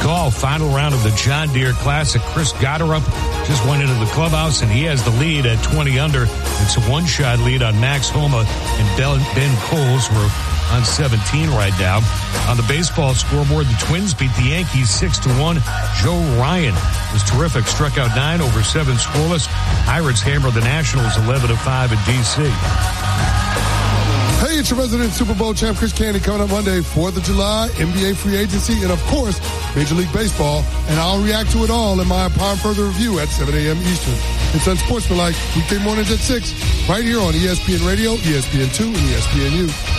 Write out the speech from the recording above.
golf, final round of the John Deere Classic. Chris Gotterup just went into the clubhouse, and he has the lead at 20 under. It's a one-shot lead on Max Homa and Ben Coles, who are on 17 right now. On the baseball scoreboard, the Twins beat the Yankees 6-1. Joe Ryan was terrific, struck out 9 over 7 scoreless. Pirates hammered the Nationals 11-5 in D.C. Hey, it's your resident Super Bowl champ, Chris Candy, coming up Monday, 4th of July, NBA free agency, and, of course, Major League Baseball. And I'll react to it all in my Upon Further Review at 7 a.m. Eastern. It's Unsportsmanlike, weekday mornings at 6, right here on ESPN Radio, ESPN2, and ESPNU.